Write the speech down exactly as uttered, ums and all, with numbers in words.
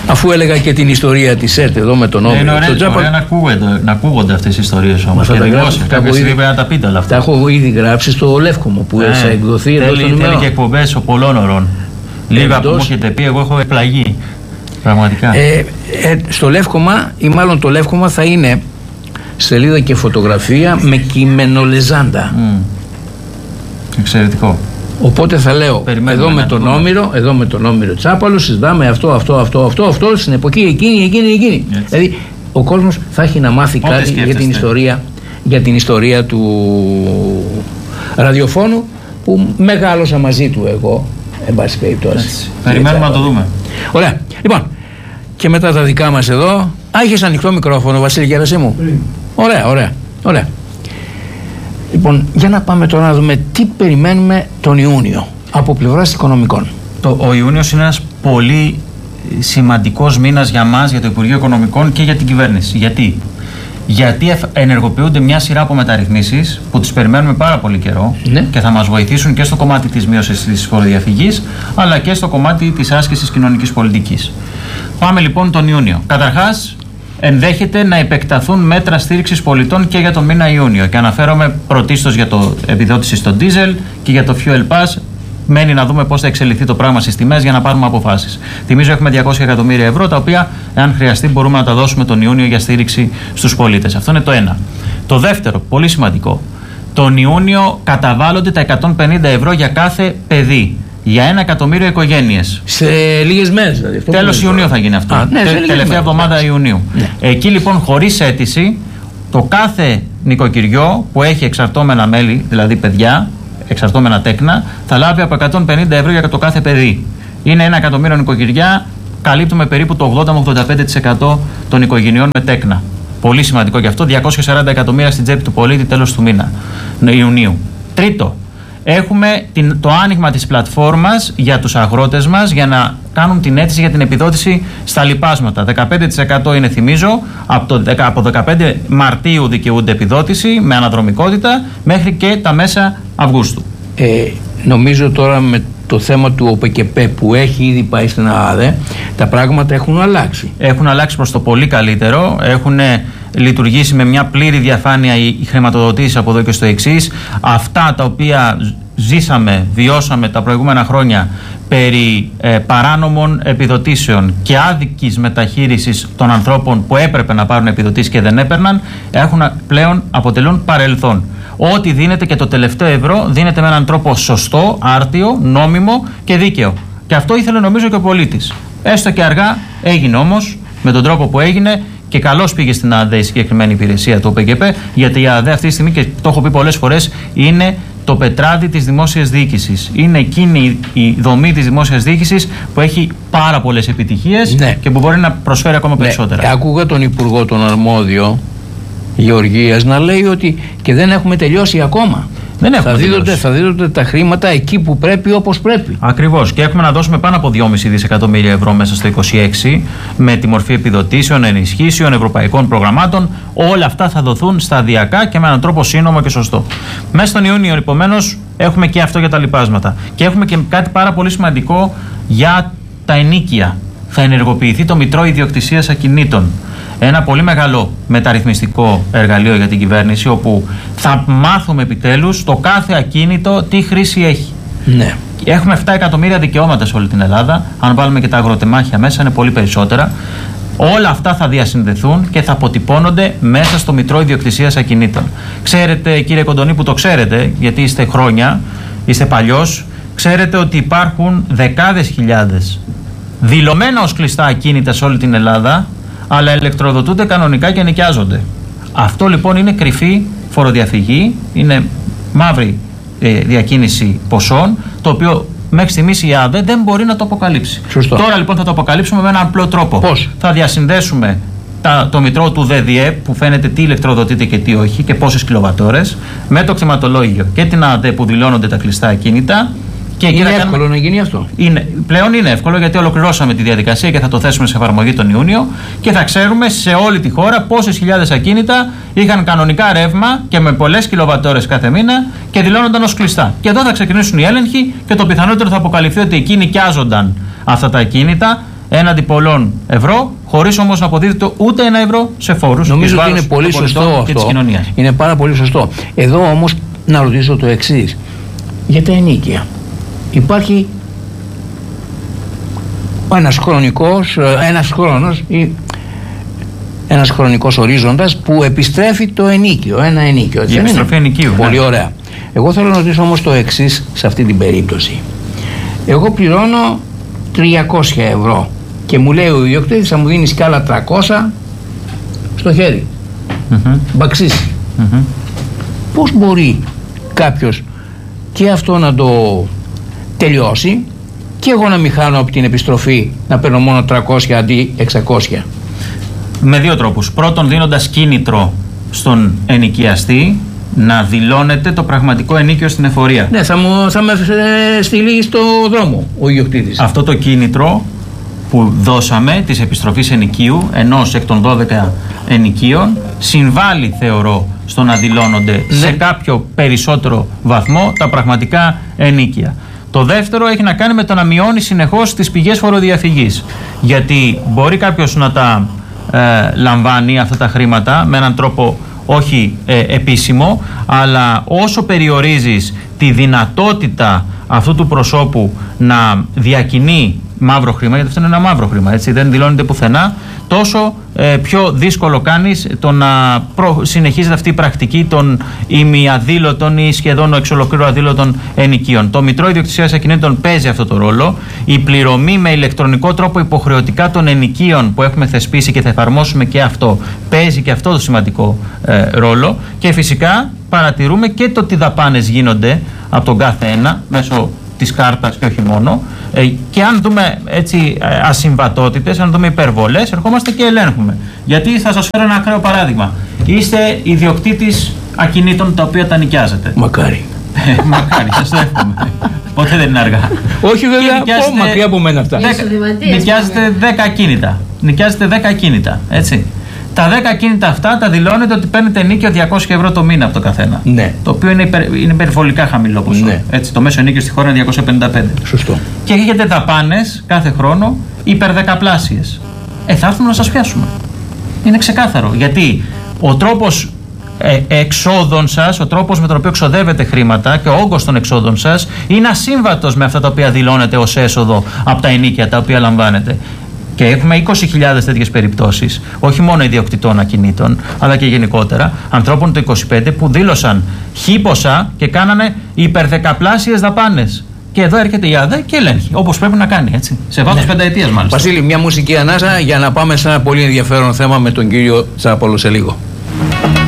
Αφού έλεγα και την ιστορία της ΕΡΤ εδώ με τον Όμηρο. Είναι ωραίο, το ωραία να, ακούγονται, να ακούγονται αυτές οι ιστορίες όμως. Και δημόσια. Κάποια στιγμή πρέπει να τα πείτε όλα αυτά. Τα έχω ήδη γράψει στο Λεύκομο που ε, θα εκδοθεί εδώ στον ημερό. Θέλει και εκπομπές πολλών ωρών. Λίγα που μου έχετε πει, εγώ έχω εκπλαγεί. Πραγματικά. Ε, ε, στο Λεύκομα, ή μάλλον το Λεύκομα θα είναι σελίδα και φωτογραφία με κειμενολεζάντα. Mm. Εξαιρετικό. Οπότε θα λέω εδώ με, τον Όμηρο, εδώ με τον Όμηρο Τσάπαλο συζητάμε αυτό, αυτό, αυτό, αυτό, αυτό στην εποχή εκείνη, εκείνη, εκείνη. Έτσι. Δηλαδή ο κόσμος θα έχει να μάθει Πότε κάτι για την, ιστορία, για την ιστορία του ραδιοφώνου που μεγάλωσα μαζί του εγώ, εν πάση περιπτώσει. Περιμένουμε να το δούμε. Ωραία. Λοιπόν, και μετά τα δικά μας εδώ. Α, είχες ανοιχτό μικρόφωνο, Βασίλη Γερασίμου. Mm. Ωραία, ωραία, ωραία. Λοιπόν, για να πάμε τώρα να δούμε τι περιμένουμε τον Ιούνιο από πλευράς οικονομικών. Το, ο Ιούνιος είναι ένας πολύ σημαντικός μήνας για μας, για το Υπουργείο Οικονομικών και για την κυβέρνηση. Γιατί? Γιατί ενεργοποιούνται μια σειρά από μεταρρυθμίσεις που τις περιμένουμε πάρα πολύ καιρό, ναι, και θα μας βοηθήσουν και στο κομμάτι της μείωσης της φοροδιαφυγής αλλά και στο κομμάτι της άσκησης κοινωνικής πολιτικής. Πάμε λοιπόν τον Ιούνιο. Καταρχάς, ενδέχεται να επεκταθούν μέτρα στήριξης πολιτών και για τον μήνα Ιούνιο. Και αναφέρομαι πρωτίστως για το επιδότηση στο ντίζελ και για το fuel pass. Μένει να δούμε πώς θα εξελιχθεί το πράγμα στις τιμές για να πάρουμε αποφάσεις. Θυμίζω έχουμε διακόσια εκατομμύρια ευρώ, τα οποία, εάν χρειαστεί, μπορούμε να τα δώσουμε τον Ιούνιο για στήριξη στους πολίτες. Αυτό είναι το ένα. Το δεύτερο, πολύ σημαντικό. Τον Ιούνιο καταβάλλονται τα εκατόν πενήντα ευρώ για κάθε παιδί. Για ένα εκατομμύριο οικογένειες. Σε λίγες μέρες δηλαδή. Τέλος Ιουνίου θα γίνει αυτό. Α, ναι, Τε, τελευταία εβδομάδα Ιουνίου. Ναι. Εκεί λοιπόν, χωρίς αίτηση, το κάθε νοικοκυριό που έχει εξαρτώμενα μέλη, δηλαδή παιδιά, εξαρτώμενα τέκνα, θα λάβει από εκατόν πενήντα ευρώ για το κάθε παιδί. Είναι ένα εκατομμύριο νοικοκυριά, καλύπτουμε περίπου το ογδόντα με ογδόντα πέντε τοις εκατό των οικογενειών με τέκνα. Πολύ σημαντικό και αυτό, διακόσια σαράντα εκατομμύρια στην τσέπη του πολίτη τέλος του μήνα Ιουνίου. Τρίτο, έχουμε την, το άνοιγμα της πλατφόρμας για τους αγρότες μας για να κάνουν την αίτηση για την επιδότηση στα λιπάσματα. δεκαπέντε τοις εκατό είναι, θυμίζω, από, το, από δεκαπέντε Μαρτίου δικαιούνται επιδότηση με αναδρομικότητα μέχρι και τα μέσα Αυγούστου. Ε, νομίζω τώρα με το θέμα του ΟΠΕΚΕΠΕ που έχει ήδη πάει στην ΑΔΕ, τα πράγματα έχουν αλλάξει. Έχουν αλλάξει προς το πολύ καλύτερο. Έχουν λειτουργήσει με μια πλήρη διαφάνεια οι χρηματοδοτήσεις από εδώ και στο εξής. Αυτά τα οποία ζήσαμε, βιώσαμε τα προηγούμενα χρόνια περί ε, παράνομων επιδοτήσεων και άδικης μεταχείρισης των ανθρώπων που έπρεπε να πάρουν επιδοτήσεις και δεν έπαιρναν, έχουν πλέον αποτελούν παρελθόν. Ό,τι δίνεται και το τελευταίο ευρώ δίνεται με έναν τρόπο σωστό, άρτιο, νόμιμο και δίκαιο. Και αυτό ήθελε νομίζω και ο πολίτης. Έστω και αργά έγινε όμως με τον τρόπο που έγινε και καλώς πήγε στην ΑΔΕ η συγκεκριμένη υπηρεσία του ΟΠΕΚΕΠΕ, γιατί η ΑΔΕ αυτή τη στιγμή, και το έχω πει πολλές φορές, είναι το πετράδι της δημόσιας διοίκησης. Είναι εκείνη η δομή της δημόσιας διοίκησης που έχει πάρα πολλές επιτυχίες, ναι, και που μπορεί να προσφέρει ακόμα περισσότερα. Ναι. Άκουγα τον Υπουργό τον αρμόδιο Γεωργίας να λέει ότι και δεν έχουμε τελειώσει ακόμα. Δεν έχουμε θα, δίδονται, θα δίδονται τα χρήματα εκεί που πρέπει, όπως πρέπει. Ακριβώς. Και έχουμε να δώσουμε πάνω από δυόμισι δισεκατομμύρια ευρώ μέσα στο είκοσι έξι με τη μορφή επιδοτήσεων, ενισχύσεων, ευρωπαϊκών προγραμμάτων. Όλα αυτά θα δοθούν σταδιακά και με έναν τρόπο σύνομο και σωστό. Μέσα στον Ιούνιο, επομένως, έχουμε και αυτό για τα λιπάσματα. Και έχουμε και κάτι πάρα πολύ σημαντικό για τα ενοίκια. Θα ενεργοποιηθεί το Μητρό Ιδιοκτησίας Ακινήτων. Ένα πολύ μεγάλο μεταρρυθμιστικό εργαλείο για την κυβέρνηση, όπου θα μάθουμε επιτέλους το κάθε ακίνητο τι χρήση έχει. Ναι. Έχουμε επτά εκατομμύρια δικαιώματα σε όλη την Ελλάδα. Αν βάλουμε και τα αγροτεμάχια μέσα, είναι πολύ περισσότερα. Όλα αυτά θα διασυνδεθούν και θα αποτυπώνονται μέσα στο Μητρό Ιδιοκτησίας Ακινήτων. Ξέρετε, κύριε Κοντονή, που το ξέρετε, γιατί είστε χρόνια, είστε παλιός, ξέρετε ότι υπάρχουν δεκάδες χιλιάδες δηλωμένα ως κλειστά ακίνητα σε όλη την Ελλάδα, αλλά ηλεκτροδοτούνται κανονικά και νοικιάζονται. Αυτό λοιπόν είναι κρυφή φοροδιαφυγή, είναι μαύρη ε, διακίνηση ποσών, το οποίο μέχρι στιγμής η ΑΔΕ δεν μπορεί να το αποκαλύψει. Σωστό. Τώρα λοιπόν θα το αποκαλύψουμε με έναν απλό τρόπο. Πώς? Θα διασυνδέσουμε τα, το μητρό του ΔΔΕ, που φαίνεται τι ηλεκτροδοτείται και τι όχι και πόσες κιλοβατόρες, με το κτηματολόγιο και την ΑΔΕ που δηλώνονται τα κλειστά ακίνητα. Και είναι εύκολο κάνουμε... να γίνει αυτό. Είναι, πλέον είναι εύκολο, γιατί ολοκληρώσαμε τη διαδικασία και θα το θέσουμε σε εφαρμογή τον Ιούνιο και θα ξέρουμε σε όλη τη χώρα πόσες χιλιάδες ακίνητα είχαν κανονικά ρεύμα και με πολλές κιλοβατόρες κάθε μήνα και δηλώνονταν ως κλειστά. Και εδώ θα ξεκινήσουν οι έλεγχοι και το πιθανότερο θα αποκαλυφθεί ότι εκεί νοικιάζονταν αυτά τα ακίνητα έναντι πολλών ευρώ, χωρίς όμως να αποδίδεται ούτε ένα ευρώ σε φόρους. Νομίζω ότι είναι πολύ σωστό αυτό. Είναι πάρα πολύ σωστό. Εδώ όμως να ρωτήσω το εξής. Για τα ενοίκια. Υπάρχει ένας χρονικός, ένας χρόνος ή ένας χρονικός ορίζοντας που επιστρέφει το ενίκιο, ένα ενίκιο. Η επιστροφή ενοικίου. Πολύ ναι. Ωραία. Εγώ θέλω να ρωτήσω όμως το εξής σε αυτή την περίπτωση. Εγώ πληρώνω τριακόσια ευρώ και μου λέει ο ιδιοκτήτης θα μου δίνεις κι άλλα τριακόσια στο χέρι. Mm-hmm. Μπαξίσει. Mm-hmm. Πώς μπορεί κάποιος και αυτό να το τελειώσει και εγώ να μην χάνω από την επιστροφή, να παίρνω μόνο τριακόσια αντί εξακόσια? Με δύο τρόπους. Πρώτον, δίνοντας κίνητρο στον ενοικιαστή να δηλώνεται το πραγματικό ενίκιο στην εφορία. Ναι, θα, μου, θα με ε, στείλει στο δρόμο ο ιδιοκτήτης. Αυτό το κίνητρο που δώσαμε της επιστροφής ενοικίου, ενός εκ των δώδεκα ενοικίων, συμβάλλει, θεωρώ, στο να δηλώνονται ναι. σε κάποιο περισσότερο βαθμό τα πραγματικά ενίκια. Το δεύτερο έχει να κάνει με το να μειώνει συνεχώς τις πηγές φοροδιαφυγής. Γιατί μπορεί κάποιος να τα ε, λαμβάνει αυτά τα χρήματα με έναν τρόπο όχι ε, επίσημο, αλλά όσο περιορίζεις τη δυνατότητα αυτού του προσώπου να διακινεί μαύρο χρήμα, γιατί αυτό είναι ένα μαύρο χρήμα, έτσι, δεν δηλώνεται πουθενά, τόσο ε, πιο δύσκολο κάνεις το να προ... συνεχίζεται αυτή η πρακτική των ημιαδήλωτων ή σχεδόν εξ ολοκλήρου αδήλωτων ενοικίων. Το Μητρό Ιδιοκτησίας Ακινήτων παίζει αυτό το ρόλο. Η πληρωμή με ηλεκτρονικό τρόπο υποχρεωτικά των ενοικίων που έχουμε θεσπίσει και θα εφαρμόσουμε και αυτό, παίζει και αυτό το σημαντικό ε, ρόλο. Και φυσικά παρατηρούμε και το τι δαπάνες γίνονται από τον κάθε ένα μέσω της κάρτας και όχι μόνο. Ε, και αν δούμε έτσι ασυμβατότητες, αν δούμε υπερβολές, ερχόμαστε και ελέγχουμε. Γιατί θα σας φέρω ένα ακραίο παράδειγμα. Είστε ιδιοκτήτης ακινήτων τα οποία τα νοικιάζετε. Μακάρι. Μακάρι, σας το εύχομαι. Ποτέ δεν είναι αργά. Όχι βέβαια, πω, μακριά από μένα αυτά. Νοικιάζετε δέκα ακίνητα. Νοικιάζετε δέκα ακίνητα, έτσι. Τα δέκα ακίνητα αυτά τα δηλώνετε ότι παίρνετε ενίκιο διακόσια ευρώ το μήνα από το καθένα. Ναι. Το οποίο είναι, υπερ, είναι υπερβολικά χαμηλό ποσό. Ναι. Έτσι, το μέσο ενίκιο στη χώρα είναι διακόσια πενήντα πέντε. Σωστό. Και έχετε δαπάνες κάθε χρόνο υπερδεκαπλάσιες. Ε, θα έρθουμε να σας πιάσουμε. Είναι ξεκάθαρο. Γιατί ο τρόπος ε, εξόδων σας, ο τρόπος με τον οποίο εξοδεύετε χρήματα και ο όγκος των εξόδων σας είναι ασύμβατος με αυτά τα οποία δηλώνετε ως έσοδο από τα ενίκια τα οποία λαμβάνετε. Και έχουμε είκοσι χιλιάδες τέτοιες περιπτώσεις, όχι μόνο ιδιοκτητών ακινήτων, αλλά και γενικότερα ανθρώπων το είκοσι πέντε που δήλωσαν χι ποσά και κάνανε υπερδεκαπλάσιες δαπάνες. Και εδώ έρχεται η ΑΔΕ και ελέγχει, όπως πρέπει να κάνει, έτσι. Σε βάθος ναι. πενταετίας μάλιστα. Βασίλη, μια μουσική ανάσα για να πάμε σε ένα πολύ ενδιαφέρον θέμα με τον κύριο Τσάπολο σε λίγο.